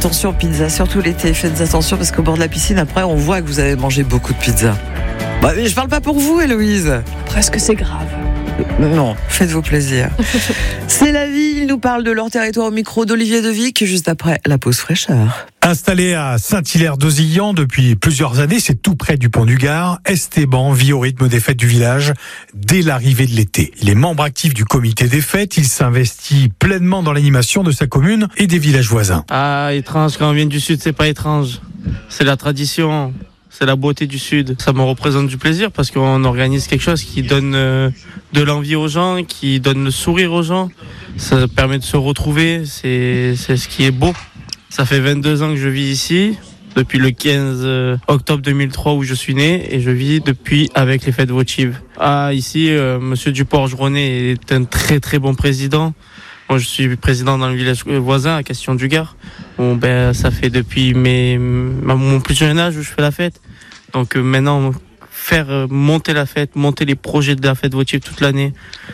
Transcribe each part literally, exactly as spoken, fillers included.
attention aux pizzas, surtout l'été. Faites attention parce qu'au bord de la piscine, après, on voit que vous avez mangé beaucoup de pizza. Bah, mais je parle pas pour vous, Héloïse. Presque c'est grave. Non, faites-vous plaisir. C'est la vie, il nous parle de leur territoire au micro d'Olivier Devic, juste après la pause fraîcheur. Installé à Saint-Hilaire-d'Ozillan depuis plusieurs années, c'est tout près du pont du Gard. Esteban vit au rythme des fêtes du village dès l'arrivée de l'été. Il est membre actif du comité des fêtes, il s'investit pleinement dans l'animation de sa commune et des villages voisins. Ah, étrange, quand on vient du sud, c'est pas étrange. C'est la tradition. C'est la beauté du Sud. Ça me représente du plaisir parce qu'on organise quelque chose qui donne euh, de l'envie aux gens, qui donne le sourire aux gens. Ça permet de se retrouver. C'est, c'est ce qui est beau. Ça fait vingt-deux ans que je vis ici, depuis le quinze octobre deux mille trois où je suis né, et je vis depuis avec les fêtes votives. Ah, ici, euh, Monsieur Duporge-René est un très très bon président. Moi, je suis président dans le village voisin, à Castillon-du-Gard. Bon, ben, ça fait depuis mes, mon plus jeune âge où je fais la fête. Donc, euh, maintenant, faire euh, monter la fête, monter les projets de la fête votive toute l'année,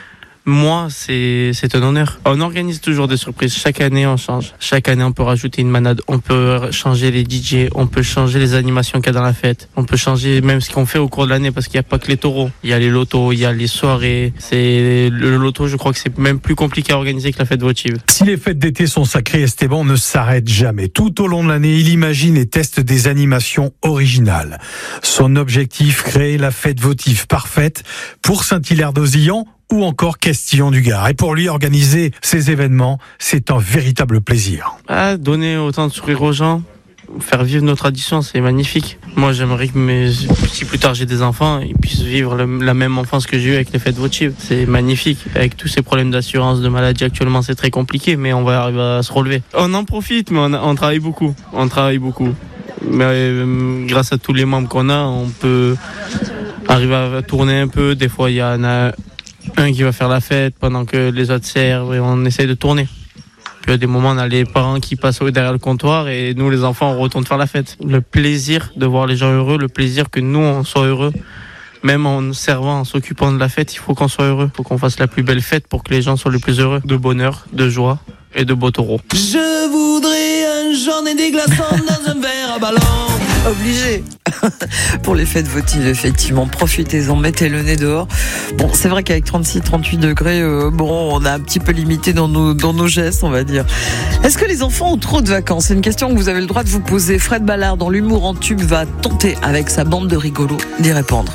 moi, c'est, c'est un honneur. On organise toujours des surprises. Chaque année, on change. Chaque année, on peut rajouter une manade. On peut changer les D J. On peut changer les animations qu'il y a dans la fête. On peut changer même ce qu'on fait au cours de l'année parce qu'il n'y a pas que les taureaux. Il y a les lotos, il y a les soirées. C'est, le loto, je crois que c'est même plus compliqué à organiser que la fête votive. Si les fêtes d'été sont sacrées, Esteban ne s'arrête jamais. Tout au long de l'année, il imagine et teste des animations originales. Son objectif, créer la fête votive parfaite pour Saint-Hilaire-d'Ozillan ou encore Castillon-du-Gard. Et pour lui, organiser ces événements, c'est un véritable plaisir. Ah, donner autant de sourire aux gens, faire vivre nos traditions, c'est magnifique. Moi, j'aimerais que mes, si plus tard j'ai des enfants, ils puissent vivre le, la même enfance que j'ai eue avec les fêtes votives. C'est magnifique. Avec tous ces problèmes d'assurance, de maladie actuellement, c'est très compliqué, mais on va arriver à se relever. On en profite, mais on, on travaille beaucoup. On travaille beaucoup. Mais euh, grâce à tous les membres qu'on a, on peut arriver à tourner un peu. Des fois, il y en a un qui va faire la fête pendant que les autres servent et on essaie de tourner. Puis à des moments, on a les parents qui passent derrière le comptoir et nous, les enfants, on retourne faire la fête. Le plaisir de voir les gens heureux, le plaisir que nous, on soit heureux. Même en servant, en s'occupant de la fête, il faut qu'on soit heureux. Il faut qu'on fasse la plus belle fête pour que les gens soient le plus heureux. De bonheur, de joie et de beaux taureaux. Je voudrais un jaune et des glaçons dans un verre à ballon. Obligé. Pour les fêtes votives, effectivement, profitez-en, mettez le nez dehors. Bon, c'est vrai qu'avec trente-six trente-huit degrés, euh, bon, on a un petit peu limité dans nos, dans nos gestes, on va dire. Est-ce que les enfants ont trop de vacances? C'est une question que vous avez le droit de vous poser. Fred Ballard, dans l'humour en tube, va tenter, avec sa bande de rigolos, d'y répondre.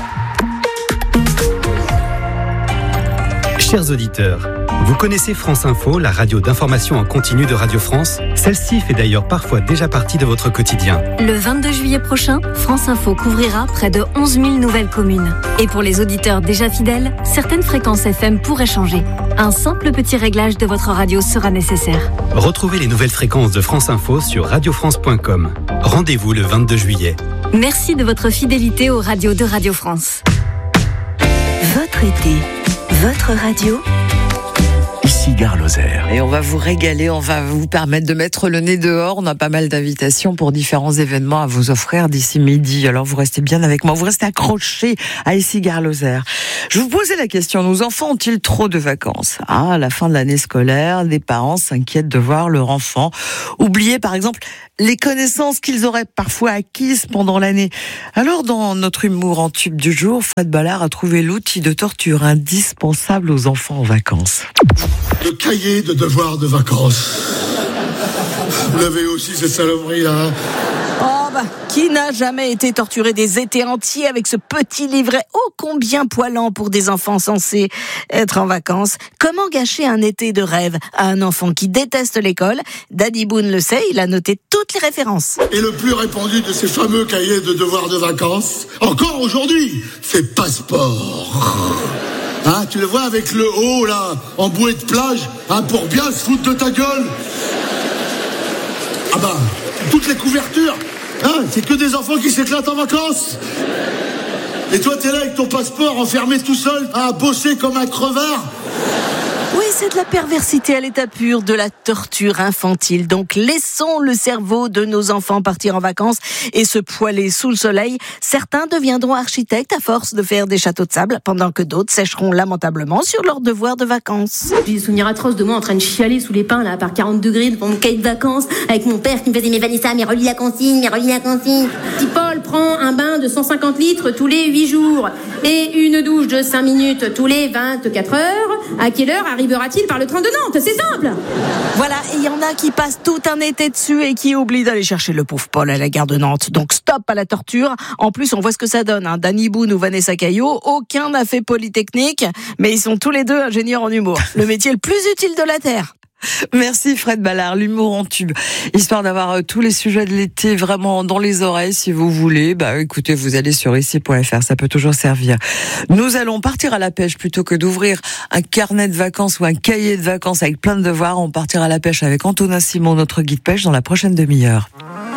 Chers auditeurs, vous connaissez France Info, la radio d'information en continu de Radio France? Celle-ci fait d'ailleurs parfois déjà partie de votre quotidien. Le vingt-deux juillet prochain, France Info couvrira près de onze mille nouvelles communes. Et pour les auditeurs déjà fidèles, certaines fréquences F M pourraient changer. Un simple petit réglage de votre radio sera nécessaire. Retrouvez les nouvelles fréquences de France Info sur radio france point com. Rendez-vous le vingt-deux juillet. Merci de votre fidélité aux radios de Radio France. Votre été, votre radio. Ici Gare Lozère. Et on va vous régaler, on va vous permettre de mettre le nez dehors. On a pas mal d'invitations pour différents événements à vous offrir d'ici midi. Alors vous restez bien avec moi, vous restez accrochés à Ici Gare Lozère. Je vous posais la question, nos enfants ont-ils trop de vacances? Ah, à la fin de l'année scolaire, les parents s'inquiètent de voir leur enfant oublier par exemple les connaissances qu'ils auraient parfois acquises pendant l'année. Alors dans notre humour en tube du jour, Fred Ballard a trouvé l'outil de torture indispensable aux enfants en vacances. Le cahier de devoirs de vacances. Vous l'avez aussi, cette saloperie-là. Oh bah, qui n'a jamais été torturé des étés entiers avec ce petit livret ô combien poilant pour des enfants censés être en vacances? Comment gâcher un été de rêve à un enfant qui déteste l'école? Danny Boone le sait, il a noté toutes les références. Et le plus répandu de ces fameux cahiers de devoirs de vacances, encore aujourd'hui, c'est Passeport. Hein, tu le vois avec le haut, là, en bouée de plage, hein, pour bien se foutre de ta gueule. Ah bah, toutes les couvertures, hein, c'est que des enfants qui s'éclatent en vacances. Et toi, t'es là avec ton passeport, enfermé tout seul, à bosser comme un crevard. Oui, c'est de la perversité à l'état pur, de la torture infantile. Donc laissons le cerveau de nos enfants partir en vacances et se poiler sous le soleil. Certains deviendront architectes à force de faire des châteaux de sable, pendant que d'autres sécheront lamentablement sur leur devoir de vacances. J'ai des souvenirs atroces de moi en train de chialer sous les pins là, par quarante degrés devant mon cahier de vacances, avec mon père qui me faisait mais Vanessa, mais relis la consigne, mais relis la consigne. Petit Paul prend un bain de cent cinquante litres tous les huit jours et une douche de cinq minutes tous les vingt-quatre heures. À quelle heure arrivera-t-il par le train de Nantes? C'est simple. Voilà, et il y en a qui passent tout un été dessus et qui oublient d'aller chercher le pauvre Paul à la gare de Nantes. Donc stop à la torture. En plus, on voit ce que ça donne. Hein. Danny Boone ou Vanessa Caillot, aucun n'a fait Polytechnique, mais ils sont tous les deux ingénieurs en humour. Le métier le plus utile de la Terre. Merci Fred Ballard, l'humour en tube. Histoire d'avoir euh, tous les sujets de l'été vraiment dans les oreilles, si vous voulez, bah écoutez, vous allez sur ici point f r, ça peut toujours servir. Nous allons partir à la pêche plutôt que d'ouvrir un carnet de vacances ou un cahier de vacances avec plein de devoirs. On partira à la pêche avec Antonin Simon, notre guide pêche, dans la prochaine demi-heure.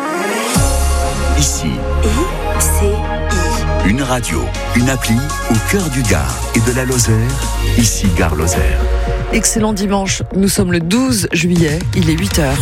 Ici. I C I. Une radio, une appli au cœur du Gard et de la Lozère. Ici Gare Lozère. Excellent dimanche, nous sommes le douze juillet, il est huit heures.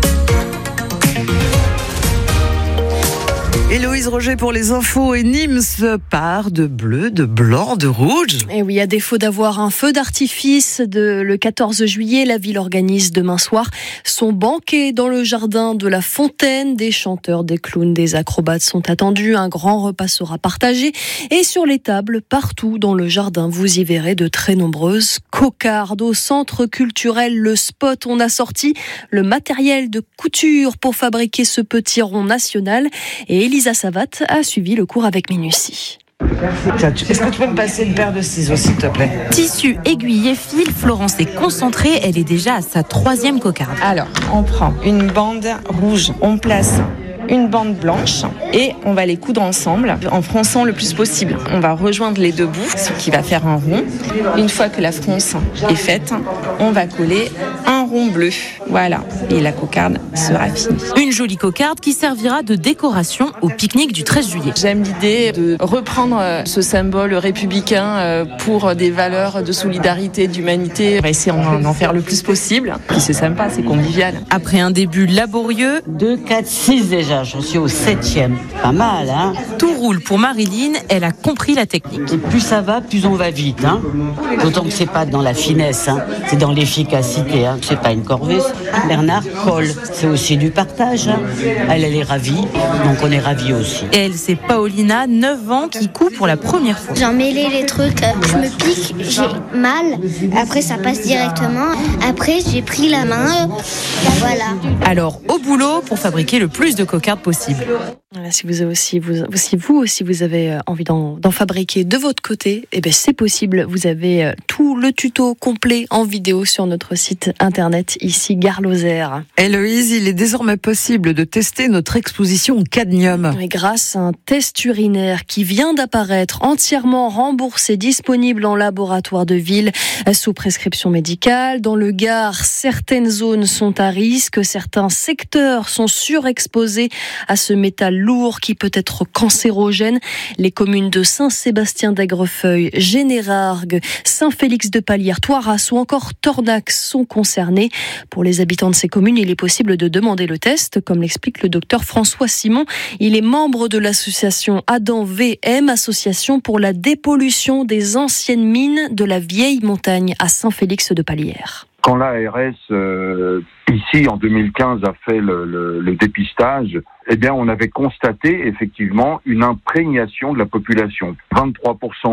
Héloïse Roger pour les infos et Nîmes se part de bleu, de blanc, de rouge. Et oui, à défaut d'avoir un feu d'artifice de le quatorze juillet, la ville organise demain soir son banquet dans le jardin de la Fontaine. Des chanteurs, des clowns, des acrobates sont attendus. Un grand repas sera partagé. Et sur les tables, partout dans le jardin, vous y verrez de très nombreuses cocardes. Au centre culturel Le Spot, on a sorti le matériel de couture pour fabriquer ce petit rond national. Et Elisa Savat a suivi le cours avec minutie. Est-ce que tu peux me passer une paire de ciseaux, s'il te plaît? Tissu, aiguille, fil, Florence est concentrée, elle est déjà à sa troisième cocarde. Alors, on prend une bande rouge, on place une bande blanche et on va les coudre ensemble en fronçant le plus possible. On va rejoindre les deux bouts, ce qui va faire un rond. Une fois que la fronce est faite, on va coller un rond bleu. Voilà, et la cocarde sera finie. Une jolie cocarde qui servira de décoration au pique-nique du treize juillet. J'aime l'idée de reprendre ce symbole républicain pour des valeurs de solidarité, d'humanité. On va essayer d'en faire le plus possible. Puis c'est sympa, c'est convivial. Après un début laborieux, deux, quatre, six déjà. Je suis au septième. Pas mal, hein? Tout roule pour Marilyn, elle a compris la technique. Et plus ça va, plus on va vite, hein? D'autant que c'est pas dans la finesse, hein? C'est dans l'efficacité, hein? C'est pas une corvée. Bernard colle. C'est aussi du partage, hein? Elle, elle est ravie, donc on est ravis aussi. Et elle, c'est Paolina, neuf ans, qui coud pour la première fois. J'ai emmêlé les trucs, je me pique, j'ai mal. Après, ça passe directement. Après, j'ai pris la main. Voilà. Alors, au boulot pour fabriquer le plus de cocardes possible. Voilà, si vous avez aussi, vous, si vous aussi vous avez envie d'en, d'en fabriquer de votre côté, eh ben c'est possible. Vous avez tout le tuto complet en vidéo sur notre site internet ici Gare Lozère. Héloïse, il est désormais possible de tester notre exposition au cadmium. Et grâce à un test urinaire qui vient d'apparaître, entièrement remboursé, disponible en laboratoire de ville sous prescription médicale. Dans le Gard, certaines zones sont à risque, certains secteurs sont surexposés à ce métal lourd qui peut être cancérogène. Les communes de Saint-Sébastien-d'Aigrefeuille, Générargues, Saint-Félix-de-Palière, Thoiras ou encore Tornac sont concernés. Pour les habitants de ces communes, il est possible de demander le test, comme l'explique le docteur François Simon. Il est membre de l'association Adam V M, association pour la dépollution des anciennes mines de la vieille montagne à Saint-Félix-de-Palière. Quand l'A R S, euh, ici, en deux mille quinze, a fait le, le, le dépistage, eh bien, on avait constaté, effectivement, une imprégnation de la population. vingt-trois pour cent